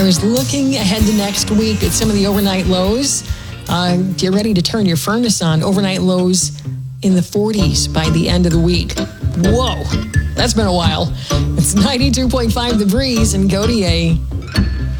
I was looking ahead to next week at some of the overnight lows. Get ready to turn your furnace on. Overnight lows in the 40s by the end of the week. Whoa, that's been a while. It's 92.5 The Breeze and Gautier.